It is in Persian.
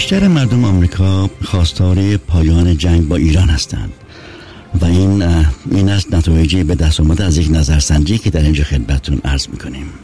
بیشتر مردم آمریکا خواستار پایان جنگ با ایران هستند و این است نتایجی به دست آمده از یک نظرسنجی که در اینجا خدمتتون عرض میکنیم.